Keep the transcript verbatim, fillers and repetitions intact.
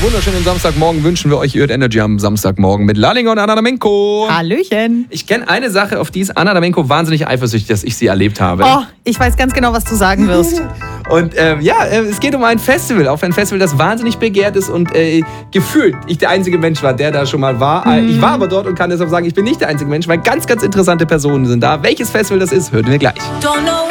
wunderschönen Samstagmorgen wünschen wir euch. Ihr hört Energy am Samstagmorgen mit Lallinger und Anna Damenko. Hallöchen. Ich kenne eine Sache, auf die ist Anna Damenko wahnsinnig eifersüchtig, dass ich sie erlebt habe. Oh, ich weiß ganz genau, was du sagen wirst. Und ähm, ja, äh, es geht um ein Festival, auf ein Festival, das wahnsinnig begehrt ist und äh, gefühlt ich der einzige Mensch war, der da schon mal war. Mm. Ich war aber dort und kann deshalb sagen, ich bin nicht der einzige Mensch, weil ganz, ganz interessante Personen sind da. Welches Festival das ist, hört ihr gleich. Don't know